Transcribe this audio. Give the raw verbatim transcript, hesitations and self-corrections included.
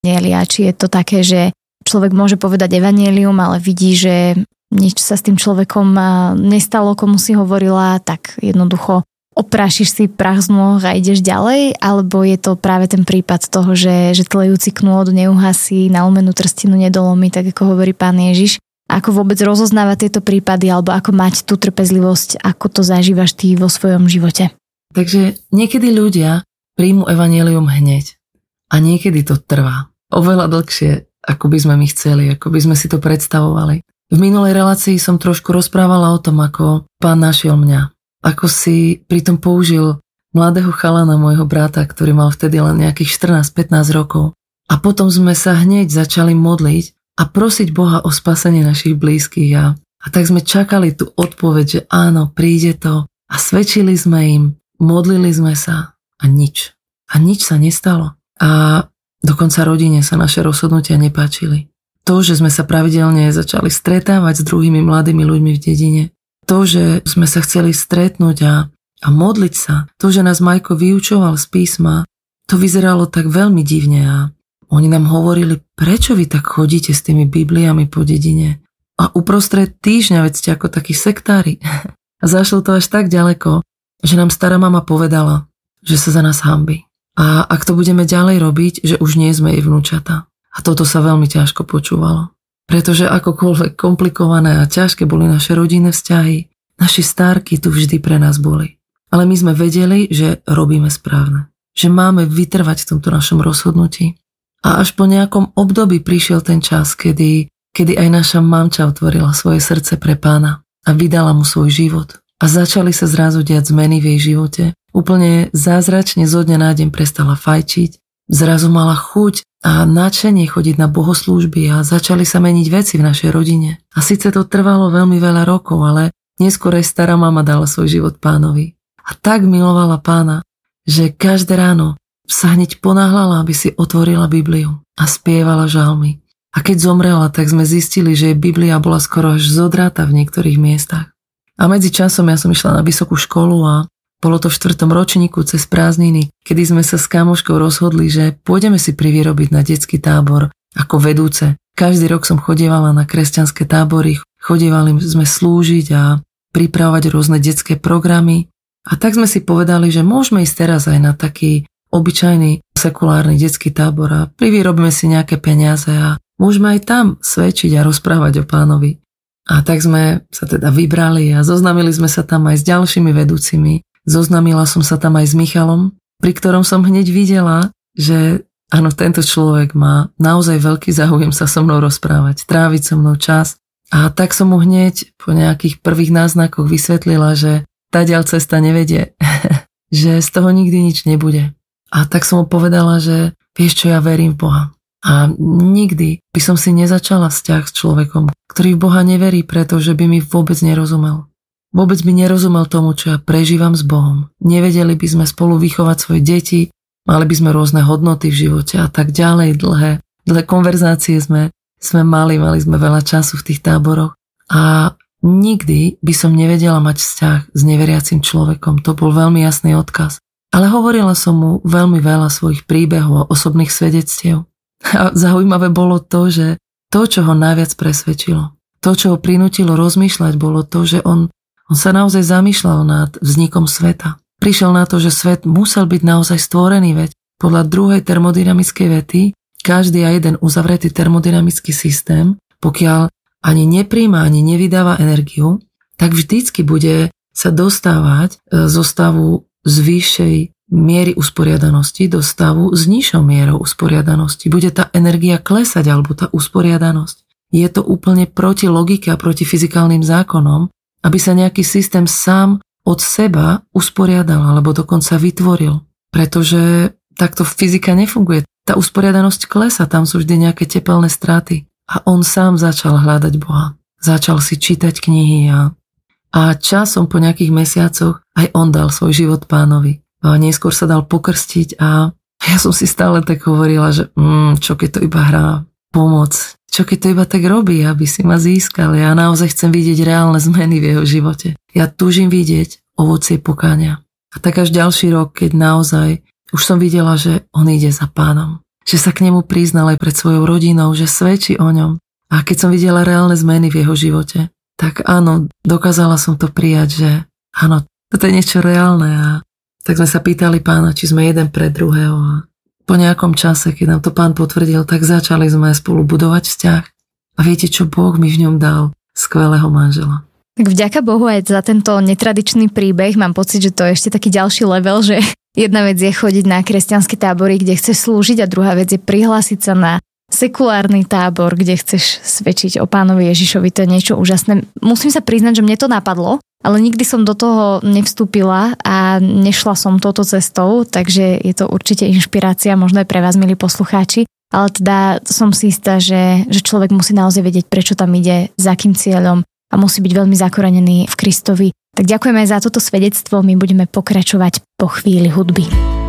evanjelia. Či je to také, že človek môže povedať evanjelium, ale vidí, že niečo sa s tým človekom nestalo, komu si hovorila, tak jednoducho oprášiš si prach z nôh a ideš ďalej, alebo je to práve ten prípad toho, že, že tlejúci knôt neuhasí, nalomenú trstinu nedolomí, tak ako hovorí Pán Ježiš. Ako vôbec rozoznávať tieto prípady, alebo ako mať tú trpezlivosť, ako to zažívaš ty vo svojom živote? Takže niekedy ľudia príjmu evanjelium hneď a niekedy to trvá. Oveľa dlhšie, ako by sme my chceli, ako by sme si to predstavovali. V minulej relácii som trošku rozprávala o tom, ako Pán našiel mňa. Ako si pritom použil mladého chalana, môjho brata, ktorý mal vtedy len nejakých štrnásť pätnásť rokov. A potom sme sa hneď začali modliť a prosiť Boha o spasenie našich blízkych. A, a tak sme čakali tú odpoveď, že áno, príde to. A svedčili sme im, modlili sme sa a nič. A nič sa nestalo. A dokonca rodine sa naše rozhodnutia nepáčili. To, že sme sa pravidelne začali stretávať s druhými mladými ľuďmi v dedine, to, že sme sa chceli stretnúť a, a modliť sa, to, že nás Majko vyučoval z písma, to vyzeralo tak veľmi divne a oni nám hovorili, prečo vy tak chodíte s tými Bibliami po dedine a uprostred týždňa, veď ste ako takí sektári. A zašlo to až tak ďaleko, že nám stará mama povedala, že sa za nás hanbí. A ak to budeme ďalej robiť, že už nie sme jej vnúčata. A toto sa veľmi ťažko počúvalo. Pretože akokoľvek komplikované a ťažké boli naše rodinné vzťahy, naši stárky tu vždy pre nás boli. Ale my sme vedeli, že robíme správne. Že máme vytrvať v tomto našom rozhodnutí. A až po nejakom období prišiel ten čas, kedy, kedy aj naša mamča otvorila svoje srdce pre Pána a vydala mu svoj život. A začali sa zrazu diať zmeny v jej živote. Úplne zázračne zo dňa na deň prestala fajčiť. Zrazu mala chuť a nadšenie chodiť na bohoslúžby a začali sa meniť veci v našej rodine. A síce to trvalo veľmi veľa rokov, ale neskôr aj stará mama dala svoj život Pánovi. A tak milovala Pána, že každé ráno sa hneď ponáhľala, aby si otvorila Bibliu a spievala žalmy. A keď zomrela, tak sme zistili, že jej Biblia bola skoro až zodráta v niektorých miestach. A medzi časom ja som išla na vysokú školu a bolo to v štvrtom ročníku cez prázdniny, kedy sme sa s kamoškou rozhodli, že pôjdeme si privyrobiť na detský tábor ako vedúce. Každý rok som chodievala na kresťanské tábory, chodievali sme slúžiť a pripravovať rôzne detské programy. A tak sme si povedali, že môžeme ísť teraz aj na taký obyčajný sekulárny detský tábor a privyrobíme si nejaké peniaze a môžeme aj tam svedčiť a rozprávať o Pánovi. A tak sme sa teda vybrali a zoznamili sme sa tam aj s ďalšími vedúcimi. Zoznamila som sa tam aj s Michalom, pri ktorom som hneď videla, že áno, tento človek má naozaj veľký záujem sa so mnou rozprávať, tráviť so mnou čas. A tak som mu hneď po nejakých prvých náznakoch vysvetlila, že tadiaľ cesta nevedie, že z toho nikdy nič nebude. A tak som mu povedala, že vieš čo, ja verím v Boha. A nikdy by som si nezačala vzťah s človekom, ktorý v Boha neverí, pretože by mi vôbec nerozumel. Vôbec by nerozumel tomu, čo ja prežívam s Bohom. Nevedeli by sme spolu vychovať svoje deti, mali by sme rôzne hodnoty v živote a tak ďalej. Dlhé, dlhé konverzácie sme, sme mali, mali sme veľa času v tých táboroch. A nikdy by som nevedela mať vzťah s neveriacim človekom. To bol veľmi jasný odkaz. Ale hovorila som mu veľmi veľa svojich príbehov a osobných svedectiev. A zaujímavé bolo to, že to, čo ho najviac presvedčilo, to, čo ho prinútilo rozmýšľať, bolo to, že on On sa naozaj zamýšľal nad vznikom sveta. Prišiel na to, že svet musel byť naozaj stvorený, veď podľa druhej termodynamickej vety každý a jeden uzavretý termodynamický systém, pokiaľ ani nepríjma, ani nevydáva energiu, tak vždycky bude sa dostávať zo stavu z vyššej miery usporiadanosti do stavu s nižšou mierou usporiadanosti. Bude tá energia klesať, alebo tá usporiadanosť. Je to úplne proti logike a proti fyzikálnym zákonom, aby sa nejaký systém sám od seba usporiadal alebo dokonca vytvoril. Pretože takto fyzika nefunguje. Tá usporiadanosť klesa, tam sú vždy nejaké tepelné straty. A on sám začal hľadať Boha. Začal si čítať knihy a, a časom po nejakých mesiacoch aj on dal svoj život Pánovi. A neskôr sa dal pokrstiť a ja som si stále tak hovorila, že mm, čo keď to iba hrá pomoc. Čo keď to iba tak robí, aby si ma získal. Ja naozaj chcem vidieť reálne zmeny v jeho živote. Ja túžim vidieť ovocie pokánia. A tak až ďalší rok, keď naozaj už som videla, že on ide za Pánom. že sa k nemu priznal aj pred svojou rodinou, že svedčí o ňom. A keď som videla reálne zmeny v jeho živote, tak áno, dokázala som to prijať, že áno, toto je niečo reálne. A tak sme sa pýtali Pána, či sme jeden pre druhého. A po nejakom čase, keď nám to Pán potvrdil, tak začali sme spolu budovať vzťah. A viete, čo Boh mi v ňom dal? Skvelého manžela. Tak vďaka Bohu aj za tento netradičný príbeh. Mám pocit, že to je ešte taký ďalší level, že jedna vec je chodiť na kresťanské tábory, kde chceš slúžiť, a druhá vec je prihlásiť sa na sekulárny tábor, kde chceš svedčiť o Pánovi Ježišovi. To je niečo úžasné. Musím sa priznať, že mne to napadlo, ale nikdy som do toho nevstúpila a nešla som touto cestou, takže je to určite inšpirácia, možno aj pre vás, milí poslucháči. Ale teda som si istá, že, že človek musí naozaj vedieť, prečo tam ide, za akým cieľom, a musí byť veľmi zakorenený v Kristovi. Tak ďakujeme aj za toto svedectvo, my budeme pokračovať po chvíli hudby.